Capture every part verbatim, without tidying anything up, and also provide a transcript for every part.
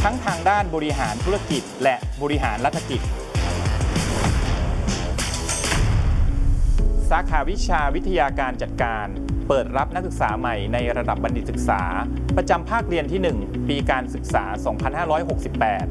ทั้งทางด้านบริหารธุรกิจและบริหารรัฐกิจสาขาวิชาวิทยาการจัดการเปิดรับนักศึกษาใหม่ในระดับบัณฑิตศึกษาประจำภาคเรียนที่ หนึ่ง ปีการศึกษา สองพันห้าร้อยหกสิบแปด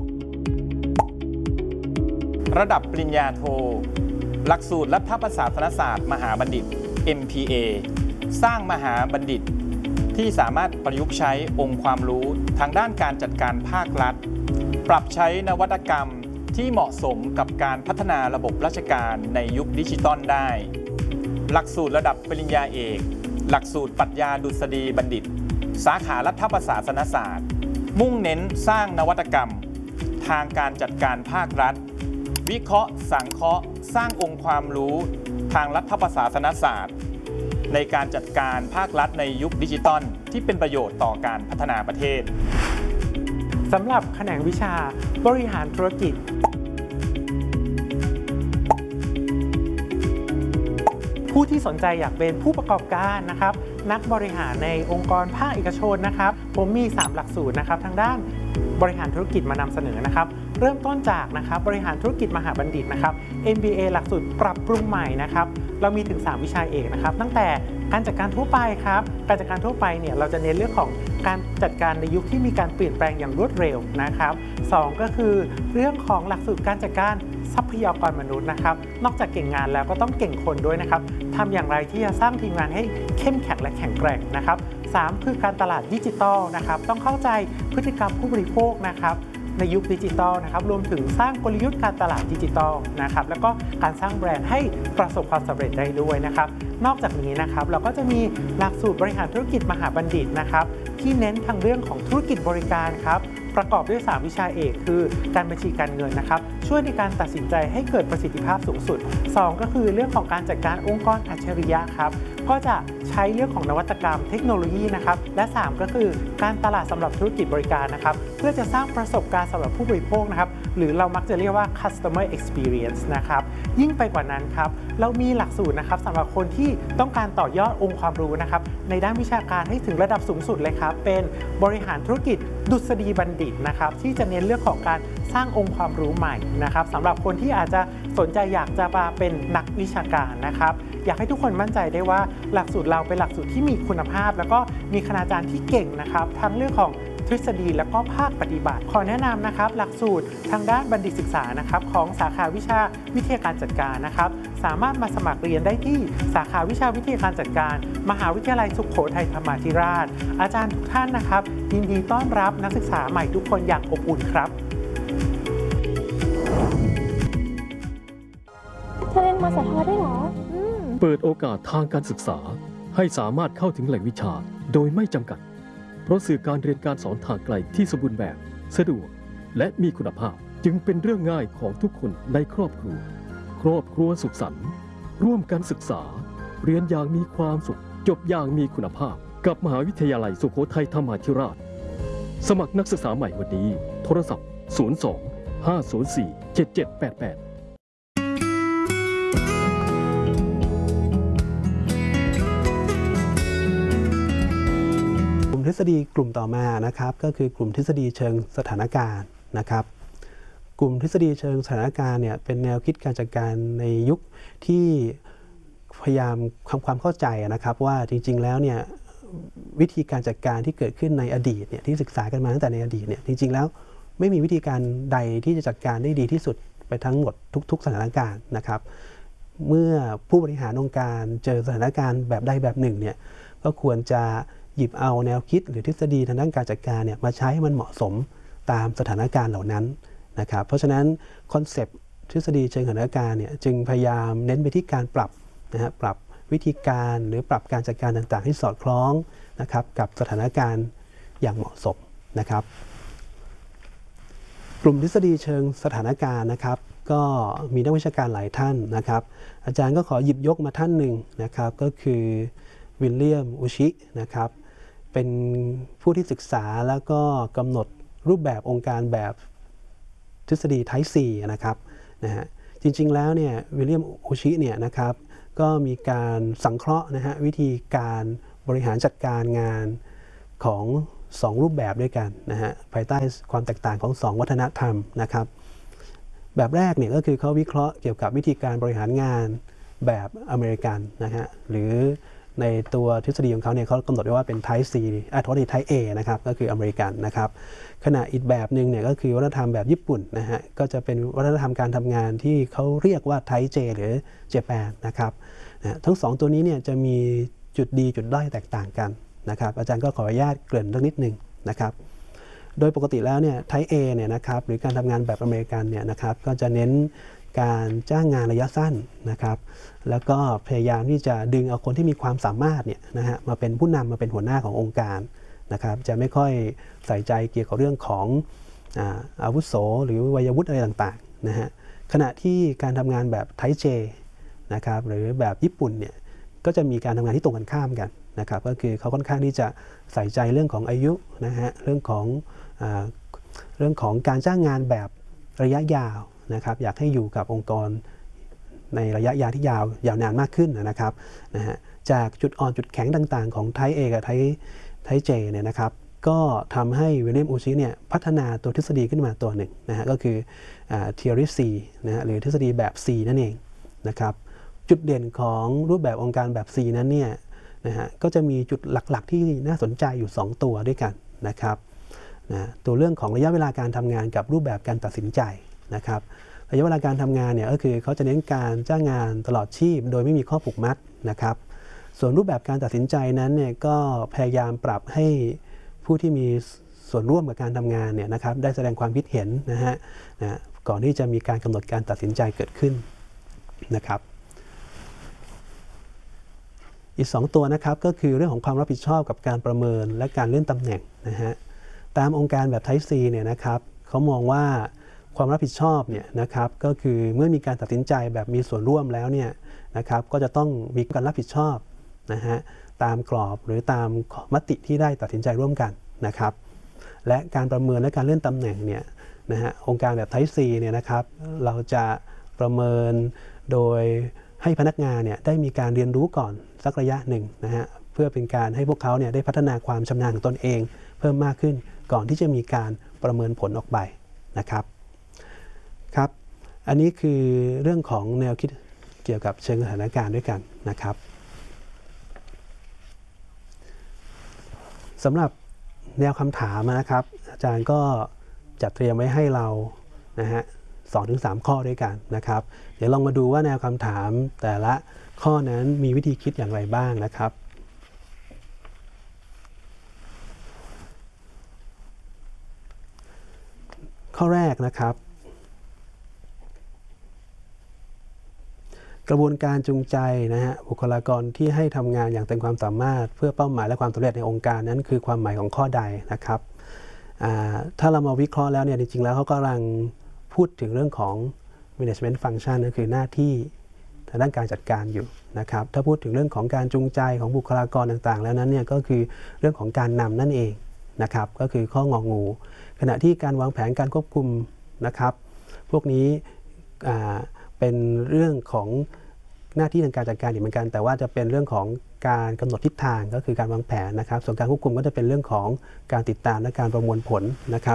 ระดับปริญญาโทหลักสูตรรัฐประศาสนศาสตร์มหาบัณฑิต เอ็ม พี เอ สร้างมหาบัณฑิตที่สามารถประยุกต์ใช้องค์ความรู้ทางด้านการจัดการภาครัฐปรับใช้นวัตกรรมที่เหมาะสมกับการพัฒนาระบบราชการในยุคดิจิตอลได้หลักสูตรระดับปริญญาเอกหลักสูตรปรัชญาดุษฎีบัณฑิตสาขารัฐประศาสนศาสตร์มุ่งเน้นสร้างนวัตกรรมทางการจัดการภาครัฐวิเคราะห์สังเคราะห์สร้างองค์ความรู้ทางรัฐประศาสนศาสตร์ในการจัดการภาครัฐในยุคดิจิตอลที่เป็นประโยชน์ต่อการพัฒนาประเทศสำหรับแขนงวิชาบริหารธุรกิจผู้ที่สนใจอยากเป็นผู้ประกอบการนะครับนักบริหารในองค์กรภาคเอกชนนะครับผมมีสามหลักสูตรนะครับทางด้านบริหารธุรกิจมานำเสนอนะครับเริ่มต้นจากนะครับบริหารธุรกิจมหาบัณฑิตนะครับ เอ็ม บี เอ หลักสูตรปรับปรุงใหม่นะครับเรามีถึงสามวิชาเอกนะครับตั้งแต่การจัดการทั่วไปครับการจัดการทั่วไปเนี่ยเราจะเน้นเรื่องของการจัดการในยุคที่มีการเปลี่ยนแปลงอย่างรวดเร็วนะครับสองก็คือเรื่องของหลักสูตรการจัดการทรัพยากรมนุษย์นะครับนอกจากเก่งงานแล้วก็ต้องเก่งคนด้วยนะครับทำอย่างไรที่จะสร้างทีมงานให้เข้มแข็งและแข็งแกร่งนะครับสามคือการตลาดดิจิทัลนะครับต้องเข้าใจพฤติกรรมผู้บริโภคนะครับในยุคดิจิทัลนะครับรวมถึงสร้างกลยุทธ์การตลาดดิจิทัลนะครับแล้วก็การสร้างแบรนด์ให้ประสบความสำเร็จได้ด้วยนะครับนอกจากนี้นะครับเราก็จะมีหลักสูตรบริหารธุรกิจมหาบัณฑิตนะครับที่เน้นทางเรื่องของธุรกิจบริการครับประกอบด้วยสามวิชาเอกคือการบัญชีการเงินนะครับช่วยในการตัดสินใจให้เกิดประสิทธิภาพสูงสุดสองก็คือเรื่องของการจัดการองค์กรอัจฉริยะครับก็จะใช้เรื่องของนวัตกรรมเทคโนโลยีนะครับและสามก็คือการตลาดสำหรับธุรกิจบริการนะครับเพื่อจะสร้างประสบการณ์สำหรับผู้บริโภคนะครับหรือเรามักจะเรียกว่า customer experience นะครับยิ่งไปกว่านั้นครับเรามีหลักสูตรนะครับสำหรับคนที่ต้องการต่อยอดองค์ความรู้นะครับในด้านวิชาการให้ถึงระดับสูงสุดเลยครับเป็นบริหารธุรกิจดุษฎีบัณฑิตนะครับที่จะเน้นเรื่องของการสร้างองค์ความรู้ใหม่นะครับสำหรับคนที่อาจจะสนใจอยากจะมาเป็นนักวิชาการนะครับอยากให้ทุกคนมั่นใจได้ว่าหลักสูตรเราเป็นหลักสูตรที่มีคุณภาพแล้วก็มีคณาจารย์ที่เก่งนะครับทั้งเรื่องของทฤษฎีและก็ภาคปฏิบัติขอแนะนำนะครับหลักสูตรทางด้านบัณฑิตศึกษานะครับของสาขาวิชาวิทยาการจัดการนะครับสามารถมาสมัครเรียนได้ที่สาขาวิชาวิทยาการจัดการมหาวิทยาลัยสุโขทัยธรรมาธิราชอาจารย์ทุกท่านนะครับยินดีต้อนรับนักศึกษาใหม่ทุกคนอย่างอบอุ่นครับเธอเรียนมสทได้เหรอเปิดโอกาสทางการศึกษาให้สามารถเข้าถึงแหล่งวิชาโดยไม่จำกัดเพราะสื่อการเรียนการสอนทางไกลที่สมบูรณ์แบบสะดวกและมีคุณภาพจึงเป็นเรื่องง่ายของทุกคนในครอบครัวครอบครัวสุขสันต์ร่วมกันศึกษาเรียนอย่างมีความสุขจบอย่างมีคุณภาพกับมหาวิทยาลัยสุโขทัยธรรมาธิราชสมัครนักศึกษาใหม่วันนี้โทรศัพท์ศูนย์ สอง ห้า ศูนย์ สี่ เจ็ด เจ็ด แปด แปดทฤษฎีกลุ่มต่อมานะครับก็คือกลุ่มทฤษฎีเชิงสถานการณ์นะครับกลุ่มทฤษฎีเชิงสถานการณ์เนี่ยเป็นแนวคิดการจัดการในยุคที่พยายามทำความเข้าใจนะครับว่าจริงๆแล้วเนี่ยวิธีการจัดการที่เกิดขึ้นในอดีตเนี่ยที่ศึกษากันมาตั้งแต่ในอดีตเนี่ยจริงๆแล้วไม่มีวิธีการใดที่จะจัดการได้ดีที่สุดไปทั้งหมดทุกๆสถานการณ์นะครับเมื่อผู้บริหารองค์การเจอสถานการณ์แบบใดแบบหนึ่งเนี่ยก็ควรจะหยิบเอาแนวคิดหรือทฤษฎีทางด้านการจัดการเนี่ยมาใช้ให้มันเหมาะสมตามสถานการณ์เหล่านั้นนะครับเพราะฉะนั้นคอนเซปต์ทฤษฎีเชิงสถานการณ์เนี่ยจึงพยายามเน้นไปที่การปรับนะฮะปรับวิธีการหรือปรับการจัดการต่างๆให้สอดคล้องนะครับกับสถานการณ์อย่างเหมาะสมนะครับกลุ่มทฤษฎีเชิงสถานการณ์นะครับก็มีนักวิชาการหลายท่านนะครับอาจารย์ก็ขอหยิบยกมาท่านหนึ่งนะครับก็คือวิลเลียมอุชินะครับเป็นผู้ที่ศึกษาแล้วก็กำหนดรูปแบบองค์การแบบทฤษฎี Type โฟร์ นะครับนะฮะจริงๆแล้วเนี่ยวิลเลียมอุชิเนี่ยนะครับก็มีการสังเคราะห์นะฮะวิธีการบริหารจัดการงานของสองรูปแบบด้วยกันนะฮะภายใต้ความแตกต่างของสองวัฒนธรรมนะครับแบบแรกเนี่ยก็คือเขาวิเคราะห์เกี่ยวกับวิธีการบริหารงานแบบอเมริกันนะฮะหรือในตัวทฤษฎีของเขาเนี่ยเขากำหนดไว้ว่าเป็น Type C อ่ะโทษที Type A นะครับก็คืออเมริกันนะครับขณะอีกแบบหนึ่งเนี่ยก็คือวัฒนธรรมแบบญี่ปุ่นนะฮะก็จะเป็นวัฒนธรรมการทำงานที่เขาเรียกว่า Type J หรือ Japan นะครับนะทั้งสองตัวนี้เนี่ยจะมีจุดดีจุดด้อยแตกต่างกันนะครับอาจารย์ก็ขออนุญาตเกริ่นเรื่องนิดนึงนะครับโดยปกติแล้วเนี่ย Type A เนี่ยนะครับหรือการทำงานแบบอเมริกันเนี่ยนะครับก็จะเน้นการจ้างงานระยะสั้นนะครับแล้วก็พยายามที่จะดึงเอาคนที่มีความสามารถเนี่ยนะฮะมาเป็นผู้นำมาเป็นหัวหน้าขององค์การนะครับจะไม่ค่อยใส่ใจเกี่ยวกับเรื่องของอ่าอาวุโสหรือวัยวุฒิอะไรต่างๆนะฮะขณะที่การทำงานแบบ Type J นะครับหรือแบบญี่ปุ่นเนี่ยก็จะมีการทำงานที่ตรงกันข้ามกันนะครับก็คือเขาค่อนข้างที่จะใส่ใจเรื่องของอายุนะฮะเรื่องของอ่าเรื่องของการจ้างงานแบบระยะยาวนะครับอยากให้อยู่กับองค์กรในระยะยาวที่ยาวยาวนานมากขึ้นนะครับนะฮะจากจุดอ่อนจุดแข็งต่างๆของ Type A กับ Type Type J เนี่ยนะครับก็ทำให้วิลเลียมอูชิเนี่ยพัฒนาตัวทฤษฎีขึ้นมาตัวหนึ่งนะฮะก็คือ Theory C นะฮะหรือทฤษฎีแบบ C นั่นเองนะครับจุดเด่นของรูปแบบองค์การแบบ C นั้นเนี่ยนะฮะก็จะมีจุดหลักๆที่น่าสนใจอยู่สองตัวด้วยกันนะครับนะตัวเรื่องของระยะเวลาการทำงานกับรูปแบบการตัดสินใจนะครับระยะเวลาการทำงานเนี่ยก็คือเขาจะเน้นการจ้างงานตลอดชีพโดยไม่มีข้อผูกมัดนะครับส่วนรูปแบบการตัดสินใจนั้นเนี่ยก็พยายามปรับให้ผู้ที่มีส่วนร่วมกับการทำงานเนี่ยนะครับได้แสดงความคิดเห็นนะฮะนะก่อนที่จะมีการกำหนดการตัดสินใจเกิดขึ้นนะครับอีกสองตัวนะครับก็คือเรื่องของความรับผิดชอบกับการประเมินและการเลื่อนตำแหน่งนะฮะตามองค์การแบบ Type C เนี่ยนะครับเขามองว่าความรับผิดชอบเนี่ยนะครับก็คือเมื่อมีการตัดสินใจแบบมีส่วนร่วมแล้วเนี่ยนะครับก็จะต้องมีการรับผิดชอบนะฮะตามกรอบหรือตามมติที่ได้ตัดสินใจร่วมกันนะครับและการประเมินและการเลื่อนตำแหน่งเนี่ยนะฮะองค์การแบบ Type C เนี่ยนะครับเราจะประเมินโดยให้พนักงานเนี่ยได้มีการเรียนรู้ก่อนสักระยะหนึ่งนะฮะเพื่อเป็นการให้พวกเขาเนี่ยได้พัฒนาความชำนาญของตนเองเพิ่มมากขึ้นก่อนที่จะมีการประเมินผลออกไปนะครับครับอันนี้คือเรื่องของแนวคิดเกี่ยวกับเชิงสถานการณ์ด้วยกันนะครับสำหรับแนวคำถามนะครับอาจารย์ก็จัดเตรียมไว้ให้เรานะฮะสองถึงสามข้อด้วยกันนะครับเดี๋ยวลองมาดูว่าแนวคำถามแต่ละข้อนั้นมีวิธีคิดอย่างไรบ้างนะครับข้อแรกนะครับกระบวนการจูงใจนะฮะบุคลากรที่ให้ทำงานอย่างเต็มความสามารถเพื่อเป้าหมายและความสำเร็จในองค์การนั้นคือความหมายของข้อใดนะครับถ้าเรามาวิเคราะห์แล้วเนี่ยจริงๆแล้วเขากำลังพูดถึงเรื่องของ management function ก็คือหน้าที่ทางด้านการจัดการอยู่นะครับถ้าพูดถึงเรื่องของการจูงใจของบุคลากรต่างๆแล้วนั้นเนี่ยก็คือเรื่องของการนำนั่นเองนะครับก็คือข้ององูขณะที่การวางแผนการควบคุมนะครับพวกนี้เป็นเรื่องของหน้าที่ทางการจัดการเหมือนกันแต่ว่าจะเป็นเรื่องของการกำหนดทิศทางก็คือการวางแผนนะครับส่วนการควบคุมก็จะเป็นเรื่องของการติดตามและการประมวลผลนะครับ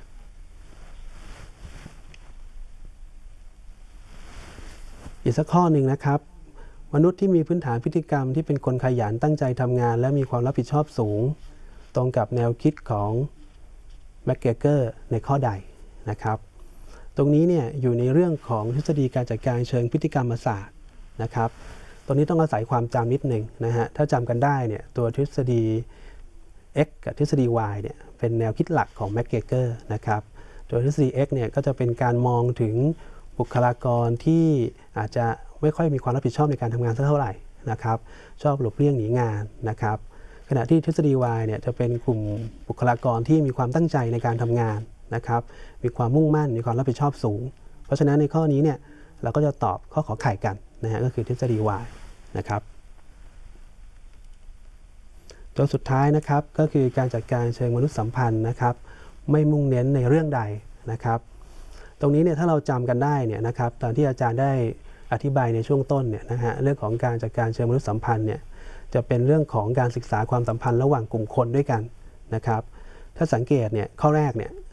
อีกสักข้อหนึ่งนะครับมนุษย์ที่มีพื้นฐานพฤติกรรมที่เป็นคนขยันตั้งใจทำงานและมีความรับผิดชอบสูงตรงกับแนวคิดของแมคเกเกอร์ในข้อใดนะครับตรงนี้เนี่ยอยู่ในเรื่องของทฤษฎีการจัดการเชิงพฤติกรรมศาสตร์นะครับตรงนี้ต้องอาศัยความจำนิดหนึ่งนะฮะถ้าจำกันได้เนี่ยตัวทฤษฎี X กับทฤษฎี Y เนี่ยเป็นแนวคิดหลักของแมคเกเกอร์นะครับตัวทฤษฎี X เนี่ยก็จะเป็นการมองถึงบุคลากรที่อาจจะไม่ค่อยมีความรับผิดชอบในการทำงานสักเท่าไหร่นะครับชอบหลบเลี่ยงหนีงานนะครับขณะที่ทฤษฎี Y เนี่ยจะเป็นกลุ่มบุคลากรที่มีความตั้งใจในการทำงานนะครับมีความมุ่งมั่นมีความรับผิดชอบสูงเพราะฉะนั้นในข้อนี้เนี่ยเราก็จะตอบข้อขอไข่กันนะฮะก็คือทฤษฎี Y นะครับตัวสุดท้ายนะครับก็คือการจัดการเชิงมนุษยสัมพันธ์นะครับไม่มุ่งเน้นในเรื่องใดนะครับตรงนี้เนี่ยถ้าเราจำกันได้เนี่ยนะครับตอนที่อาจารย์ได้อธิบายในช่วงต้นเนี่ยนะฮะเรื่องของการจัดการเชิงมนุษยสัมพันธ์เนี่ยจะเป็นเรื่องของการศึกษาความสัมพันธ์ระหว่างกลุ่มคนด้วยกันนะครับถ้าสังเกตเนี่ยข้อแรกเนี่ย